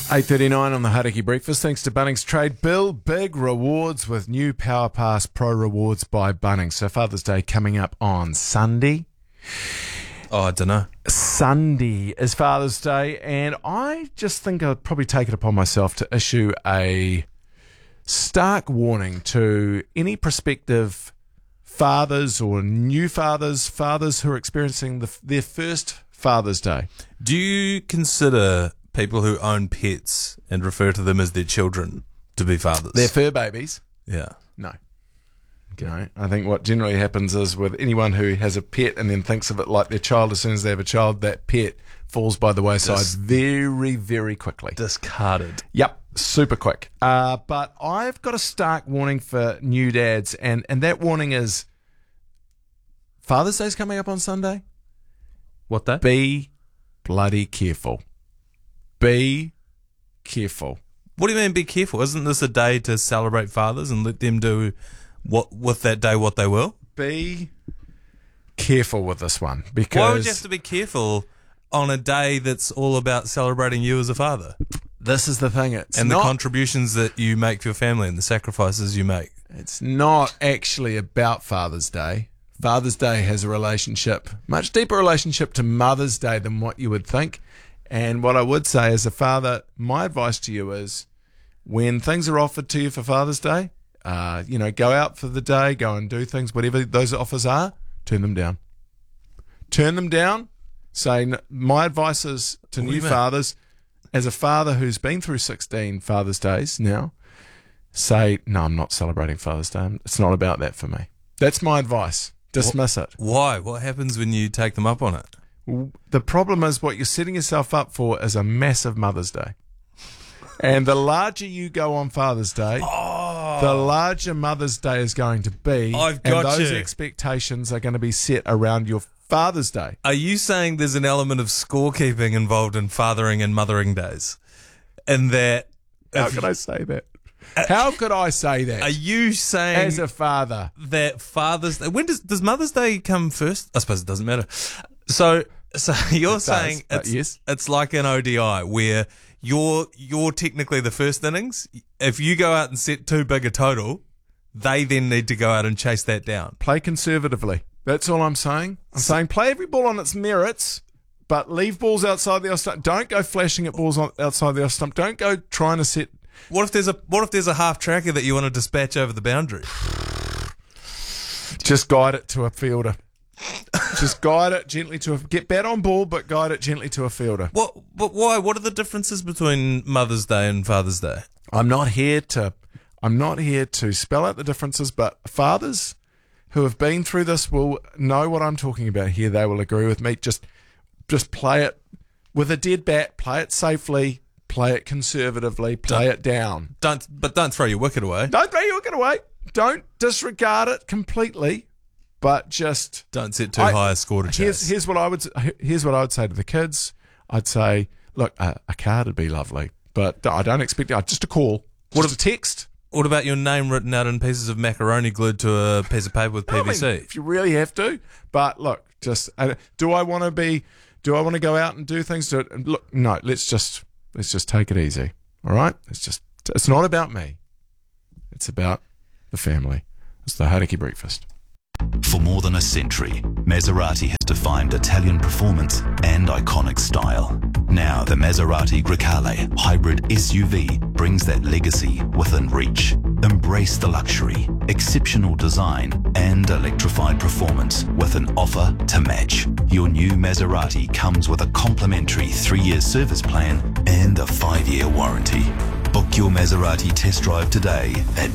8:39 on the Hauraki Breakfast. Thanks to Bunnings Trade Bill. Big rewards with new Power Pass Pro rewards by Bunnings. So Father's Day coming up on Sunday. Oh, I don't know. Sunday is Father's Day, and I just think I'd probably take it upon myself to issue a stark warning to any prospective fathers or new fathers who are experiencing their first Father's Day. Do you consider people who own pets and refer to them as their children to be fathers? They're fur babies. Yeah. No. No. I think what generally happens is with anyone who has a pet and then thinks of it like their child, as soon as they have a child, that pet falls by the wayside very, very quickly. Discarded. Yep, super quick. But I've got a stark warning for new dads, and that warning is Father's Day's coming up on Sunday. What day? Be bloody careful. Be careful. What do you mean be careful? Isn't this a day to celebrate fathers and let them do with that day what they will? Be careful with this one, because why would you have to be careful on a day that's all about celebrating you as a father? This is the thing. And the contributions that you make for your family and the sacrifices you make. It's not actually about Father's Day. Father's Day has a much deeper relationship to Mother's Day than what you would think. And what I would say as a father, my advice to you is when things are offered to you for Father's Day, go out for the day, go and do things, whatever those offers are, turn them down. Turn them down. Say, my advice is to new fathers, as a father who's been through 16 Father's Days now, say, no, I'm not celebrating Father's Day. It's not about that for me. That's my advice. Dismiss it. Why? What happens when you take them up on it? The problem is what you're setting yourself up for is a massive Mother's Day. And the larger you go on Father's Day, the larger Mother's Day is going to be. I've got and those you. expectations are going to be set around your Father's Day. Are you saying there's an element of scorekeeping involved in fathering and mothering days? And that... How could I say that? How could I say that? Are you saying... as a father... that Father's Day... When does Mother's Day come first? I suppose it doesn't matter. So you're saying it's like an ODI where you're technically the first innings. If you go out and set too big a total, they then need to go out and chase that down. Play conservatively. That's all I'm saying. I'm saying play every ball on its merits, but leave balls outside the off stump. Don't go flashing at balls outside the off stump. Don't go trying to set... What if there's a half tracker that you want to dispatch over the boundary? Just guide it to a fielder. Just guide it gently get bat on ball, but guide it gently to a fielder. But why? What are the differences between Mother's Day and Father's Day? I'm not here to spell out the differences, but fathers who have been through this will know what I'm talking about here. They will agree with me. Just play it with a dead bat. Play it safely. Play it conservatively. Play it down. Don't throw your wicket away. Don't throw your wicket away. Don't disregard it completely. But just don't set too high a score to chase. Here's what I would say to the kids. I'd say, look, a card would be lovely, but I don't expect just a call. What a text. What about your name written out in pieces of macaroni glued to a piece of paper with PVC? I mean, if you really have to. But look, just do I want to go out and do things? Look, no. Let's just take it easy. All right. It's not about me. It's about the family. It's the Hauraki Breakfast. For more than a century, Maserati has defined Italian performance and iconic style. Now the Maserati Grecale hybrid SUV brings that legacy within reach. Embrace the luxury, exceptional design and electrified performance with an offer to match. Your new Maserati comes with a complimentary 3-year service plan and a 5-year warranty. Book your Maserati test drive today at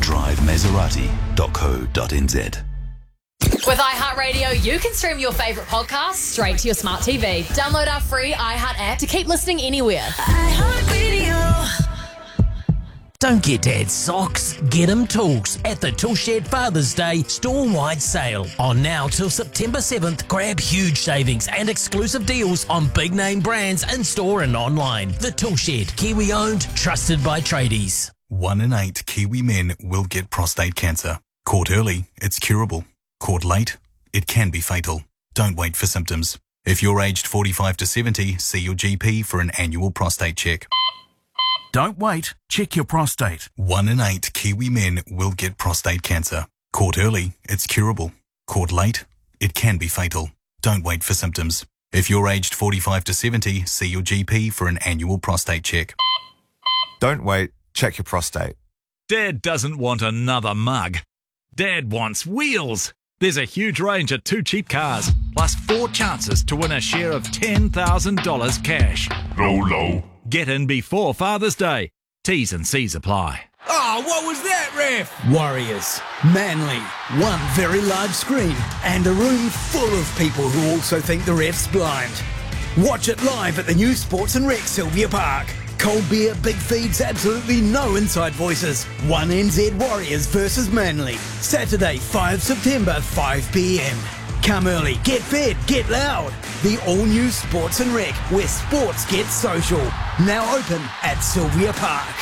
drivemaserati.co.nz. With iHeartRadio, you can stream your favourite podcasts straight to your smart TV. Download our free iHeart app to keep listening anywhere. iHeartRadio. Don't get Dad's socks, get him tools at the Toolshed Father's Day store-wide sale. On now till September 7th, grab huge savings and exclusive deals on big-name brands in-store and online. The Toolshed, Kiwi-owned, trusted by tradies. 1 in 8 Kiwi men will get prostate cancer. Caught early, it's curable. Caught late, it can be fatal. Don't wait for symptoms. If you're aged 45 to 70, see your GP for an annual prostate check. Don't wait. Check your prostate. 1 in 8 Kiwi men will get prostate cancer. Caught early, it's curable. Caught late, it can be fatal. Don't wait for symptoms. If you're aged 45 to 70, see your GP for an annual prostate check. Don't wait. Check your prostate. Dad doesn't want another mug. Dad wants wheels. There's a huge range of 2 cheap cars, plus 4 chances to win a share of $10,000 cash. Low. Get in before Father's Day. T's and C's apply. Oh, what was that, ref? Warriors. Manly. One very large screen and a room full of people who also think the ref's blind. Watch it live at the new Sports and Rec Sylvia Park. Cold beer, big feeds, absolutely no inside voices. 1NZ Warriors versus Manly. Saturday, 5 September, 5 p.m. Come early, get fed, get loud. The all-new Sports and Rec, where sports gets social. Now open at Sylvia Park.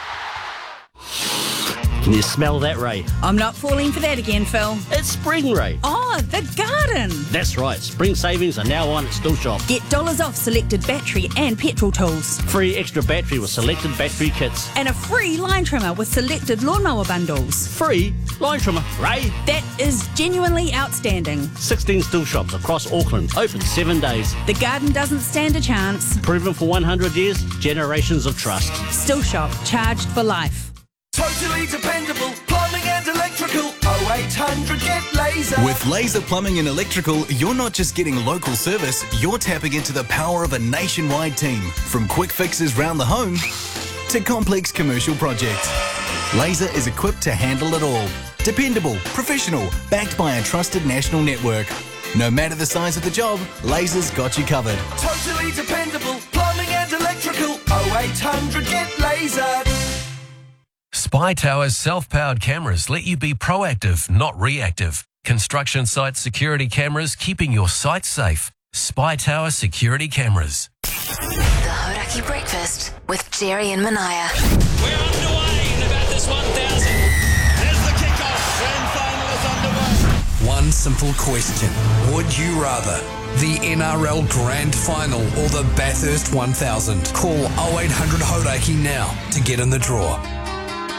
Can you smell that, Ray? I'm not falling for that again, Phil. It's spring, Ray. Oh, the garden. That's right. Spring savings are now on at Still Shop. Get dollars off selected battery and petrol tools. Free extra battery with selected battery kits. And a free line trimmer with selected lawnmower bundles. Free line trimmer, Ray. That is genuinely outstanding. 16 Still Shops across Auckland. Open 7 days. The garden doesn't stand a chance. Proven for 100 years. Generations of trust. Still Shop. Charged for life. Totally dependable plumbing and electrical. 0800 get Laser. With Laser Plumbing and Electrical, you're not just getting local service, you're tapping into the power of a nationwide team. From quick fixes round the home to complex commercial projects. Laser is equipped to handle it all. Dependable, professional, backed by a trusted national network. No matter the size of the job, Laser's got you covered. Totally dependable plumbing and electrical. 0800 get Laser. Spy Tower's self-powered cameras let you be proactive, not reactive. Construction site security cameras keeping your site safe. Spy Tower security cameras. The Hodaki Breakfast with Jerry and Manaya. We're underway in about this 1,000. There's the kickoff. Grand final is underway. One simple question. Would you rather the NRL Grand Final or the Bathurst 1000? Call 0800 Hodaki now to get in the draw.